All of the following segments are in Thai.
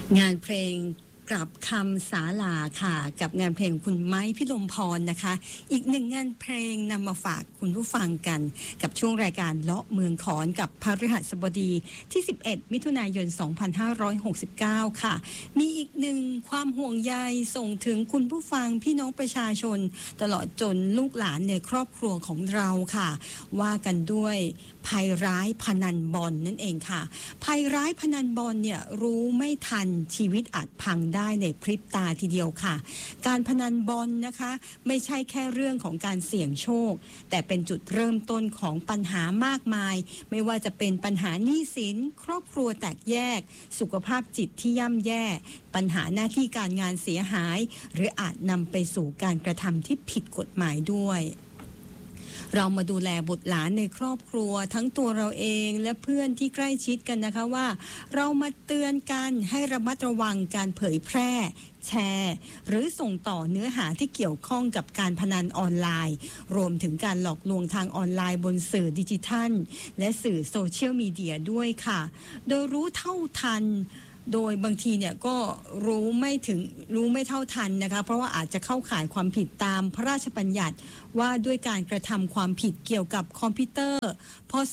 งานเพลงกลับคำสาลาค่ะกับงานเพลงคุณไม้พิรมพรนะคะอีกหนึ่งงานเพลงนำมาฝากคุณผู้ฟังกันกับช่วงรายการเลาะเมืองขอนกับพฤหัสบดีที่11มิถุนายน2569ค่ะมีอีกหนึ่งความห่วงใยส่งถึงคุณผู้ฟังพี่น้องประชาชนตลอดจนลูกหลานในครอบครัวของเราค่ะว่ากันด้วยภัยร้ายพนันบอลนั่นเองค่ะภัยร้ายพนันบอลเนี่ยรู้ไม่ทันชีวิตอาจพังได้ในพริบตาทีเดียวค่ะการพนันบอลนะคะไม่ใช่แค่เรื่องของการเสี่ยงโชคแต่เป็นจุดเริ่มต้นของปัญหามากมายไม่ว่าจะเป็นปัญหาหนี้สินครอบครัวแตกแยกสุขภาพจิตที่ย่ำแย่ปัญหาหน้าที่การงานเสียหายหรืออาจนำไปสู่การกระทำที่ผิดกฎหมายด้วยเรามาดูแลบุตรหลานในครอบครัวทั้งตัวเราเองและเพื่อนที่ใกล้ชิดกันนะคะว่าเรามาเตือนกันให้ระมัดระวังการเผยแพร่แชร์หรือส่งต่อเนื้อหาที่เกี่ยวข้องกับการพนันออนไลน์รวมถึงการหลอกลวงทางออนไลน์บนสื่อดิจิทัลและสื่อโซเชียลมีเดียด้วยค่ะโดยรู้เท่าทันโดยบางทีเนี่ยก็รู้ไม่เท่าทันนะคะเพราะว่าอาจจะเข้าข่ายความผิดตามพระราชบัญญัติว่าด้วยการกระทำความผิดเกี่ยวกับคอมพิวเตอร์พ.ศ.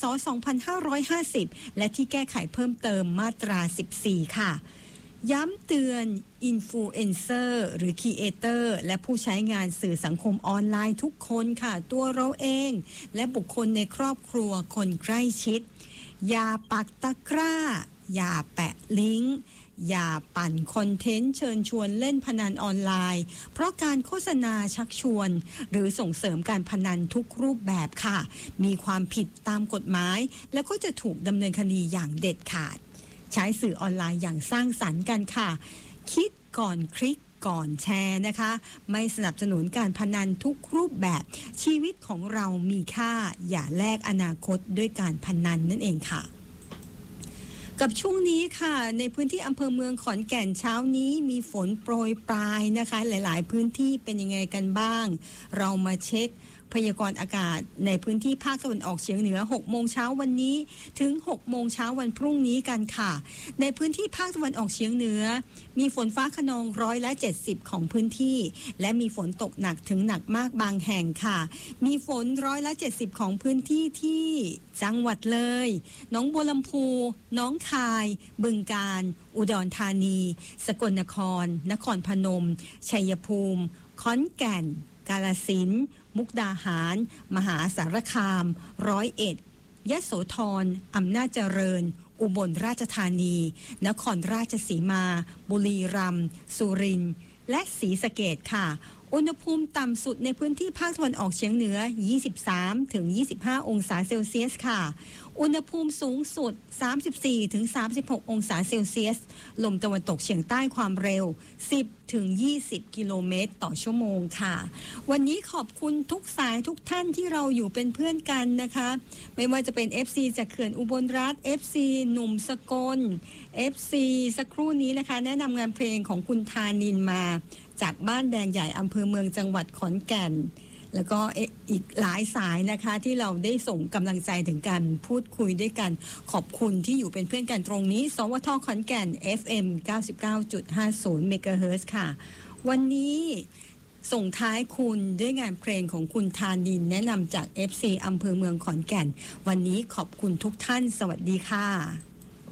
2550และที่แก้ไขเพิ่มเติมมาตรา 14 ค่ะย้ำเตือนอินฟลูเอนเซอร์หรือครีเอเตอร์และผู้ใช้งานสื่อสังคมออนไลน์ทุกคนค่ะตัวเราเองและบุคคลในครอบครัวคนใกล้ชิดอย่าปักตะกร้าอย่าแปะลิงก์อย่าปั่นคอนเทนต์เชิญชวนเล่นพนันออนไลน์เพราะการโฆษณาชักชวนหรือส่งเสริมการพนันทุกรูปแบบค่ะมีความผิดตามกฎหมายและก็จะถูกดำเนินคดีอย่างเด็ดขาดใช้สื่อออนไลน์อย่างสร้างสรรค์กันค่ะคิดก่อนคลิกก่อนแชร์นะคะไม่สนับสนุนการพนันทุกรูปแบบชีวิตของเรามีค่าอย่าแลกอนาคตด้วยการพนันนั่นเองค่ะกับช่วงนี้ค่ะในพื้นที่อำเภอเมืองขอนแก่นเช้านี้มีฝนโปรยปลายนะคะหลายๆพื้นที่เป็นยังไงกันบ้างเรามาเช็คพยากรณ์อากาศในพื้นที่ภาคตะวันออกเฉียงเหนือ 6 โมงเช้าวันนี้ถึง 6 โมงเช้าวันพรุ่งนี้กันค่ะในพื้นที่ภาคตะวันออกเฉียงเหนือมีฝนฟ้าคะนอง170%ของพื้นที่และมีฝนตกหนักถึงหนักมากบางแห่งค่ะมีฝน170%ของพื้นที่ที่จังหวัดเลยหนองบัวลำพูหนองคายบึงกาฬอุดรธานีสกลนครนครพนมชัยภูมิขอนแก่นกาฬสินธุ์มุกดาหารมหาสารคาม101ยโสธรอำนาจเจริญอุบลราชธานีนครราชสีมาบุรีรัมย์สุรินทร์และศรีสะเกษค่ะอุณหภูมิต่ำสุดในพื้นที่ภาคตะวันออกเฉียงเหนือ 23-25 องศาเซลเซียสค่ะอุณหภูมิสูงสุด 34-36 องศาเซลเซียสลมตะวันตกเฉียงใต้ความเร็ว 10-20 กิโลเมตรต่อชั่วโมงค่ะวันนี้ขอบคุณทุกสายทุกท่านที่เราอยู่เป็นเพื่อนกันนะคะไม่ว่าจะเป็น FC จากเขื่อนอุบลรัตน์ FC หนุ่มสกล FC สักครู่นี้นะคะแนะนำงานเพลงของคุณธานินมาจากบ้านแดงใหญ่อำเภอเมืองจังหวัดขอนแก่นแล้วก็อีกหลายสายนะคะที่เราได้ส่งกำลังใจถึงการพูดคุยด้วยกันขอบคุณที่อยู่เป็นเพื่อนกันตรงนี้สวท.ขอนแก่น FM 99.50 เมกะเฮิรตซ์ค่ะวันนี้ส่งท้ายคุณด้วยงานเพลงของคุณธานินแนะนำจาก FC อำเภอเมืองขอนแก่นวันนี้ขอบคุณทุกท่านสวัสดีค่ะ